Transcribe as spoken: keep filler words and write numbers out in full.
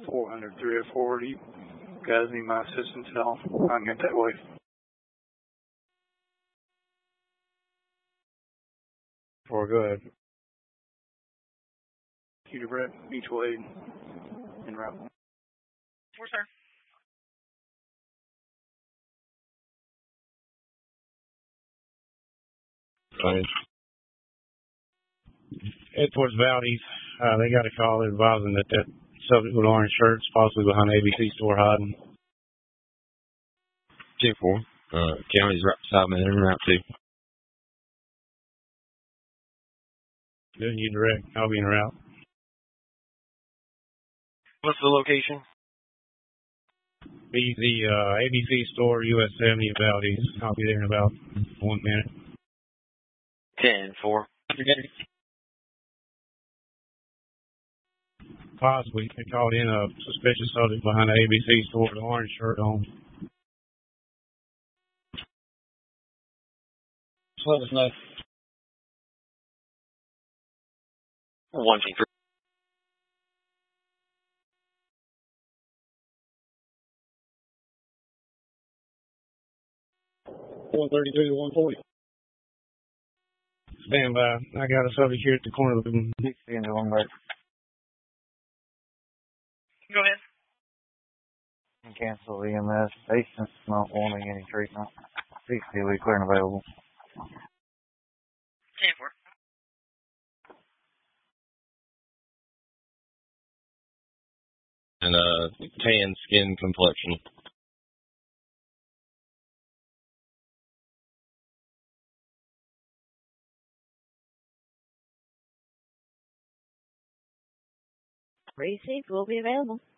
four hundred, three oh four. Do you guys need my assistance at all? I can get that way. Four, go ahead. Peter Brett, mutual aid, en route. Four, sir. Fine. Head towards Valdez. Uh, they got a call advising that that subject with orange shirts, possibly behind the A B C store hiding. ten four. Uh, county's right beside me. They're in route two. Doing you direct. I'll be en route. What's the location? Be the uh, A B C store, U S seventy at Valdez. I'll be there in about one minute. ten four. Possibly. They called in a suspicious subject behind the A B C store with an orange shirt on. Just let us know. One, two, three. one thirty-two to one forty. Stand by. I got a subject here at the corner of the Dixie and the long right. Go ahead. Cancel E M S. Patient's not wanting any treatment. sixty will be clear and available. ten four. And uh, tan skin complexion. Received will be available.